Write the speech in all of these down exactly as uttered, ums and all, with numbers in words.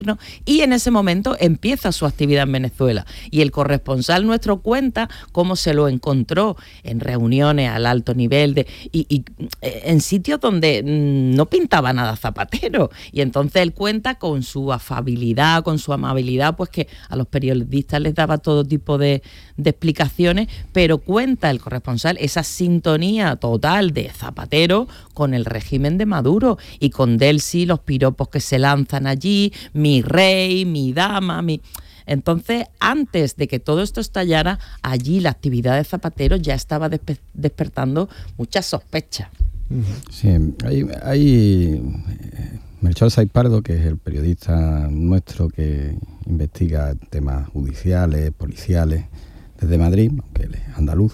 y en ese momento empieza su actividad en Venezuela. Y el corresponsal nuestro cuenta cómo se lo encontró en reuniones al alto nivel de, y, y en sitios donde no pintaba nada Zapatero. Y entonces él cuenta con su afabilidad, con su amabilidad, pues que a los periodistas les daba todo tipo de, de explicaciones, pero cuenta el corresponsal esa sintonía total de Zapatero con el régimen de Maduro y con Delcy, los piropos que se lanzan allí, mi rey, mi dama, mi... Entonces, antes de que todo esto estallara, allí la actividad de Zapatero ya estaba despe- despertando muchas sospechas. Sí, hay, hay Melchor Saiz Pardo, que es el periodista nuestro que investiga temas judiciales, policiales, desde Madrid, aunque él es andaluz,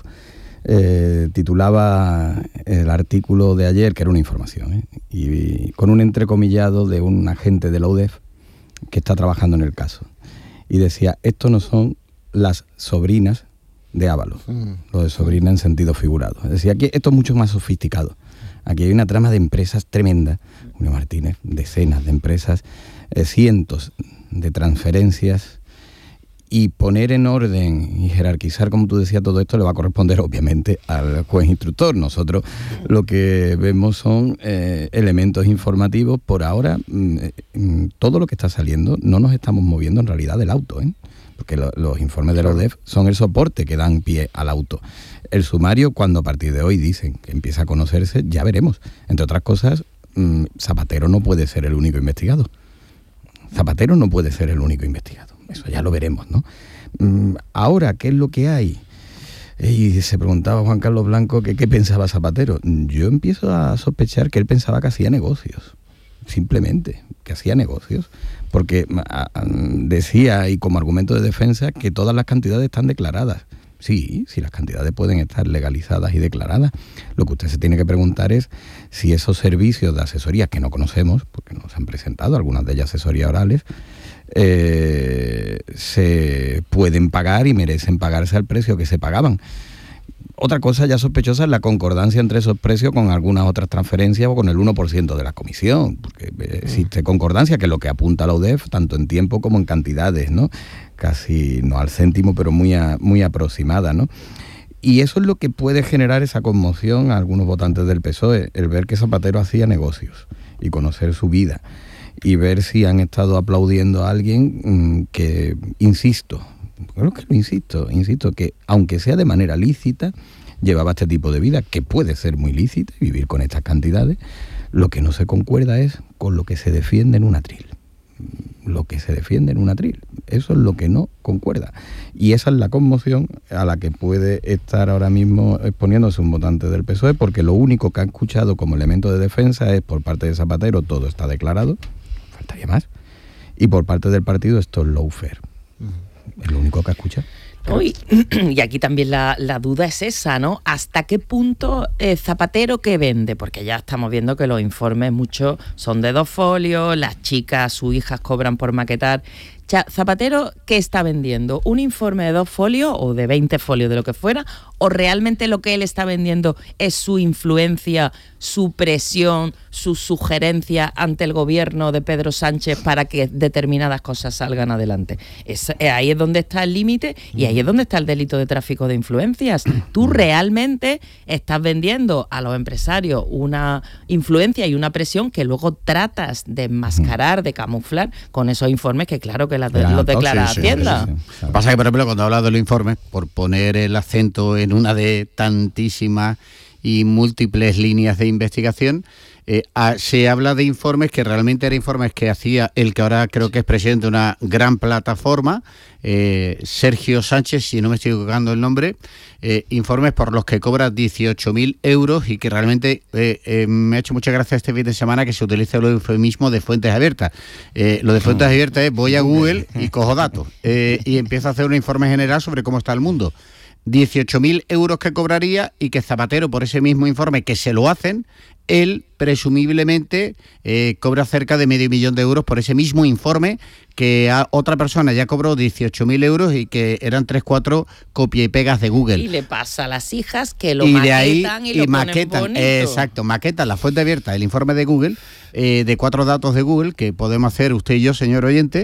eh, titulaba el artículo de ayer, que era una información, ¿eh? y con un entrecomillado de un agente de la U D E F que está trabajando en el caso. Y decía, esto no son las sobrinas de Ábalos, mm. lo de sobrina en sentido figurado. Decía, aquí esto es mucho más sofisticado. Aquí hay una trama de empresas tremenda, Julio Martínez, decenas de empresas, eh, cientos de transferencias, y poner en orden y jerarquizar, como tú decías, todo esto le va a corresponder obviamente al juez instructor. Nosotros lo que vemos son eh, elementos informativos. Por ahora, mm, todo lo que está saliendo, no nos estamos moviendo en realidad del auto, ¿eh? Porque lo, los informes de la U D E F son el soporte que dan pie al auto. El sumario, cuando a partir de hoy dicen que empieza a conocerse, ya veremos. Entre otras cosas, mmm, Zapatero no puede ser el único investigado. Zapatero no puede ser el único investigado. Eso ya lo veremos, ¿no? Ahora, ¿qué es lo que hay? Y se preguntaba Juan Carlos Blanco que qué pensaba Zapatero. Yo empiezo a sospechar que él pensaba que hacía negocios. Simplemente, que hacía negocios. Porque decía, y como argumento de defensa, que todas las cantidades están declaradas. Sí, sí, las cantidades pueden estar legalizadas y declaradas. Lo que usted se tiene que preguntar es si esos servicios de asesoría, que no conocemos, porque nos han presentado algunas de ellas asesorías orales, eh, se pueden pagar y merecen pagarse al precio que se pagaban. Otra cosa ya sospechosa es la concordancia entre esos precios con algunas otras transferencias o con el uno por ciento de la comisión, porque existe concordancia, que es lo que apunta la U D E F, tanto en tiempo como en cantidades, ¿no? Casi no al céntimo, pero muy, a, muy aproximada, ¿no? Y eso es lo que puede generar esa conmoción a algunos votantes del P S O E, el ver que Zapatero hacía negocios y conocer su vida, y ver si han estado aplaudiendo a alguien mmm, que, insisto, creo que lo insisto, insisto, que aunque sea de manera lícita, llevaba este tipo de vida, que puede ser muy lícita, vivir con estas cantidades. Lo que no se concuerda es con lo que se defiende en un atril. Lo que se defiende en un atril. Eso es lo que no concuerda. Y esa es la conmoción a la que puede estar ahora mismo exponiéndose un votante del P S O E, porque lo único que ha escuchado como elemento de defensa es, por parte de Zapatero, todo está declarado, faltaría más, y por parte del partido, esto es lawfare. Es lo único que escucha. ¿No? Y, y aquí también la, la duda es esa, ¿no? ¿Hasta qué punto eh, Zapatero qué vende? Porque ya estamos viendo que los informes muchos son de dos folios, las chicas, sus hijas cobran por maquetar. Zapatero, ¿qué está vendiendo? ¿Un informe de dos folios o de veinte folios, de lo que fuera? ¿O realmente lo que él está vendiendo es su influencia, su presión, su sugerencia ante el gobierno de Pedro Sánchez para que determinadas cosas salgan adelante? Es, ahí es donde está el límite y ahí es donde está el delito de tráfico de influencias. Tú realmente estás vendiendo a los empresarios una influencia y una presión que luego tratas de enmascarar, de camuflar con esos informes que claro que la, lo declara sí, sí, Hacienda. Sí, sí, sí. Pasa que, por ejemplo, cuando hablas de los informes, por poner el acento en una de tantísimas y múltiples líneas de investigación, eh, a, se habla de informes que realmente eran informes que hacía el que ahora creo que es presidente de una gran plataforma, eh, Sergio Sánchez, si no me estoy equivocando el nombre, eh, informes por los que cobra dieciocho mil euros y que realmente eh, eh, me ha hecho mucha gracia este fin de semana que se utilice el eufemismo de fuentes abiertas. Eh, lo de fuentes abiertas es voy a Google y cojo datos eh, y empiezo a hacer un informe general sobre cómo está el mundo. dieciocho mil euros que cobraría y que Zapatero, por ese mismo informe que se lo hacen, él presumiblemente eh, cobra cerca de medio millón de euros por ese mismo informe que a otra persona ya cobró dieciocho mil euros y que eran tres cuatro copia y pegas de Google. Y le pasa a las hijas que lo y maquetan de ahí, y, y lo maquetan, ponen bonito. Exacto, maquetan la fuente abierta, el informe de Google, eh, de cuatro datos de Google que podemos hacer usted y yo, señor oyente,